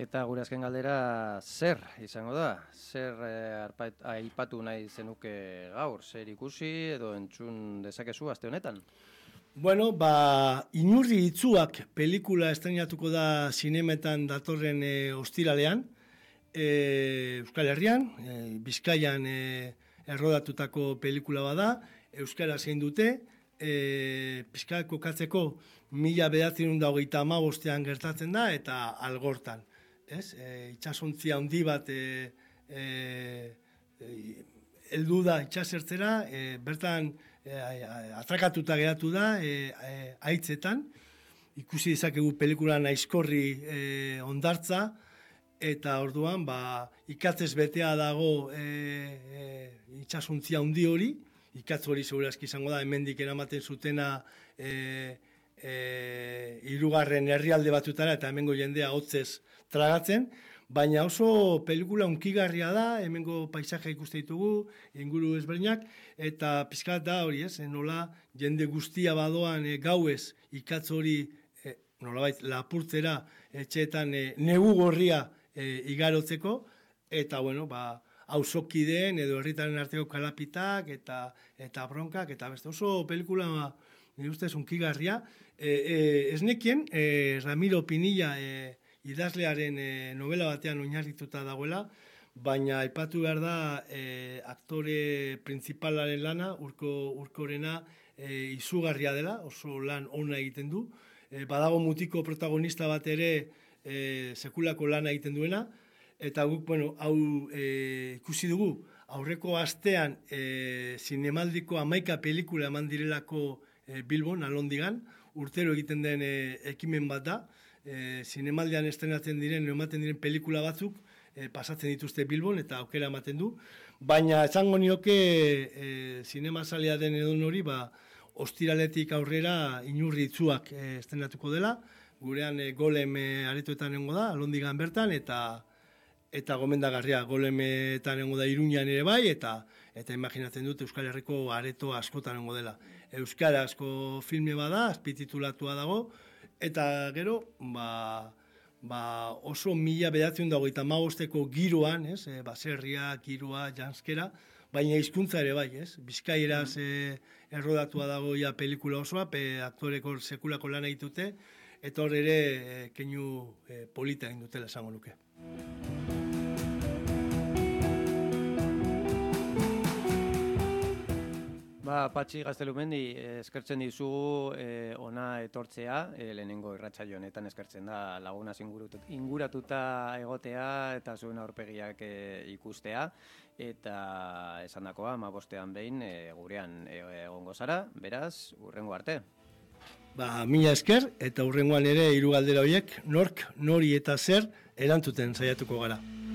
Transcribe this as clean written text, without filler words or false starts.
Eta gure azken galdera zer izango da? Zer aipatu nahi zenuke gaur? Zer ikusi edo entzun dezakezu aste honetan? Bueno, Inurri itzuak pelikula estrenatuko da zinemetan datorren ostiralean, Euskal Herrian, Bizkaian errodatutako pelikula bada, euskara zein dute, pixka kokatzeko 1985 gertatzen da eta Algortan, ez? Itsasontzia handi bat heldu da itsasertzera, bertan atrakatuta geratu da haitzetan, ikusi dezakegu pelikulan aizkorri hondartza, eta orduan ikatzez betea dago itsasontzia handi hori. Ikatz hori segurazki izango da, hemendik eramaten zutena hirugarren herrialde batutara eta hemengo jendea hotzez tragatzen, baina oso pelikula hunkigarria da, hemengo paisaje ikuste ditugu, inguru ezberdinak, eta pizkat da hori ez, nola jende guztia badoan gauez ikatz hori nolabait lapurtzera etxeetan negu gorria igarotzeko, eta bueno, auzokideen edo herritaren arteko kalapitak eta bronkak, eta beste oso pelikula nire ustez hunkigarria. Ez nekien, Ramiro Pinilla idazlearen novela batean oinarrituta dagoela, baina aipatu behar da aktore principalaren lana, Urkorena izugarria dela, oso lan ona egiten du. Badago mutiko protagonista bat ere sekulako lana egiten duena, eta guk, hau ikusi dugu, aurreko astean zinemaldiko 11 pelikula eman direlako Bilbon, Alondigan, urtero egiten den ekimen bat da, zinemaldian estrenatzen diren, ematen diren pelikula batzuk, pasatzen dituzte Bilbon eta aukera ematen du, baina esango nioke zinemazalea den edon hori, ostiraletik aurrera Inurri itzuak estrenatuko dela, gurean Golem aretoetan nengo da, Alondigan bertan, eta gomendagarria Golemetan nengo da Iruñan ere bai, eta imaginatzen dut Euskal Herriko areto askotan nengo dela. Euskarazko filme bada, azpititulatua dago, eta gero, oso 1985ko giroan, baserria, giroa, janskera, baina hizkuntza ere bai, Bizkaieraz errodatua dago ja pelikula osoa, aktoreko sekulako lana egitute, eta hor ere keinu polita egin dutela esango nuke. Patxi Gaztelumendi, eskertzen dizugu ona etortzea, lehenengo irratsaio honetan eskertzen da lagunaz inguratuta egotea eta zuen aurpegiak ikustea, eta esandakoa 15ean behin gurean egongo zara, beraz, hurrengo arte. Mila esker, eta hurrengoan ere hiru galdera horiek, nork, nori eta zer erantzuten saiatuko gara.